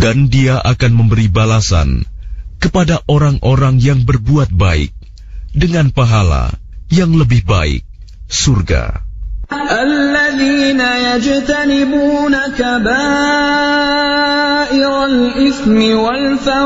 Dan Dia akan memberi balasan kepada orang-orang yang berbuat baik dengan pahala yang lebih baik, surga. الذين يجتنبون كبائر الإثم والفواحش